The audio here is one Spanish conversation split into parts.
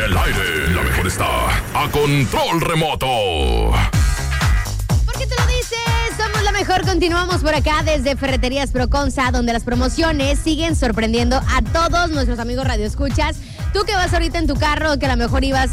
el aire, la mejor está a control remoto. ¿Por qué te lo dices? Somos la mejor. Continuamos por acá desde Ferreterías Proconza, donde las promociones siguen sorprendiendo a todos nuestros amigos radioescuchas. Tú que vas ahorita en tu carro, que a lo mejor ibas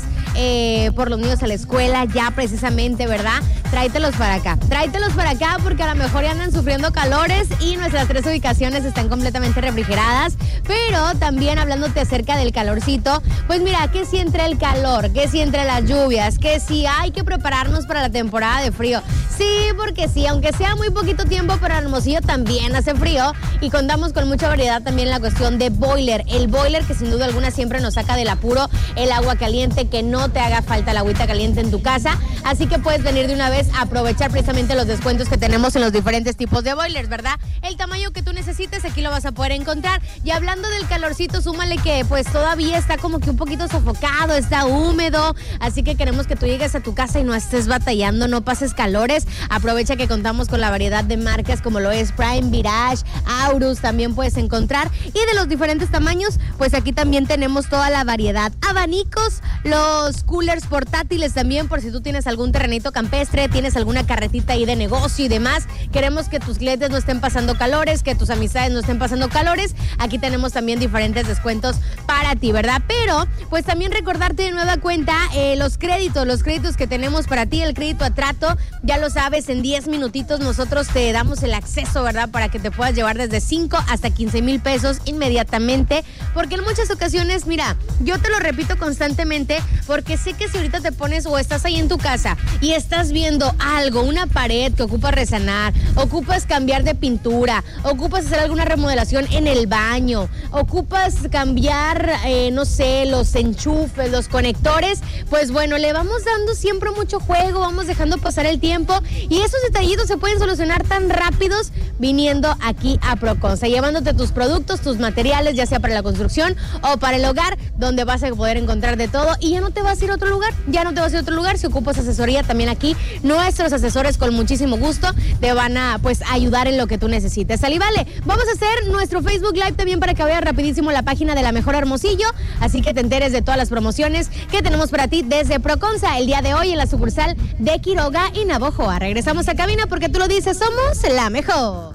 por los niños a la escuela ya precisamente, ¿verdad? Tráetelos para acá porque a lo mejor ya andan sufriendo calores y nuestras 3 ubicaciones están completamente refrigeradas. Pero también hablándote acerca del calorcito, pues mira, que si entre el calor, que si entre las lluvias, que si hay que prepararnos para la temporada de frío. Sí, porque sí, aunque sea muy poquito tiempo, pero Hermosillo también hace frío y contamos con mucha variedad también en la cuestión de boiler. El boiler que sin duda alguna siempre nos saca del apuro el agua caliente, que no te haga falta la agüita caliente en tu casa. Así que puedes venir de una vez a aprovechar precisamente los descuentos que tenemos en los diferentes tipos de boilers, ¿verdad? El tamaño que tú necesites aquí lo vas a poder encontrar. Y hablando del calorcito, súmale que pues todavía está como que un poquito sofocado, está húmedo, así que queremos que tú llegues a tu casa y no estés batallando, no pases calores. Aprovecha que contamos con la variedad de marcas como lo es Prime, Virage, Aurus, también puedes encontrar. Y de los diferentes tamaños, pues aquí también tenemos toda la variedad. Abanicos, los coolers portátiles también, por si tú tienes algún terrenito campestre, tienes alguna carretita ahí de negocio y demás. Queremos que tus clientes no estén pasando calores, que tus amistades no estén pasando calores. Aquí tenemos también diferentes descuentos para ti, ¿verdad? Pero, pues también recordarte de nueva cuenta los créditos que tenemos para ti, el crédito a trato, ya lo sabes, en 10 minutitos nosotros te damos el acceso, ¿verdad? Para que te puedas llevar desde 5 hasta 15,000 pesos inmediatamente, porque en muchas ocasiones, mira, yo te lo repito constantemente, porque sé que si ahorita te pones o estás ahí en tu casa y estás viendo algo, una pared que ocupas resanar, ocupas cambiar de pintura, ocupas hacer alguna remodelación en el baño, ocupas cambiar, no sé, los enchufes, los conectores, pues bueno, le vamos dando siempre mucho juego, vamos dejando pasar el tiempo y esos detallitos se pueden solucionar tan rápidos viniendo aquí a Proconza, llevándote tus productos, tus materiales, ya sea para la construcción o para el hogar, donde vas a poder encontrar de todo y ya no te vas a ir a otro lugar, si ocupas asesoría también aquí, nuestros asesores con muchísimo gusto te van a pues ayudar en lo que tú necesites. ¿Sale? Vale, vamos a hacer nuestro Facebook Live también para que veas rapidísimo la página de La Mejor Hermosillo, así que te enteres de todas las promociones que tenemos para ti desde Proconza el día de hoy en la sucursal de Quiroga y Navojoa. Regresamos a cabina porque tú lo dices, somos la mejor.